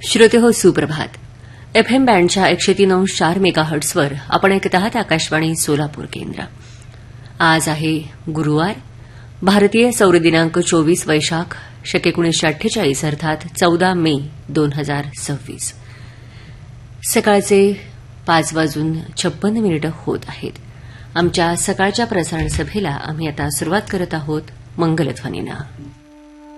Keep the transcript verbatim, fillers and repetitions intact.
श्रोते हो सुप्रभात. एफएम बँडच्या एकशे तीन अंश चार मेगाहर्ट्सवर आपण ऐकत आहात आकाशवाणी सोलापूर केंद्र. आज आहे गुरुवार, भारतीय सौर दिनांक चोवीस वैशाख शके एकोणीसशे अठ्ठेचाळीस अर्थात चौदा मे दोन हजार सव्वीस. सकाळचे पाच वाजून छप्पन्न मिनिटं होत आहेत. आमच्या सकाळच्या प्रसारण सभेला आम्ही आता सुरुवात करत आहोत मंगलध्वनीनं.